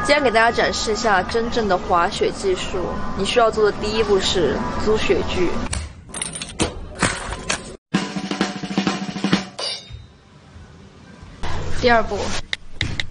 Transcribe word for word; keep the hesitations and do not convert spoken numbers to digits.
今天给大家展示一下真正的滑雪技术。你需要做的第一步是租雪具。第二步，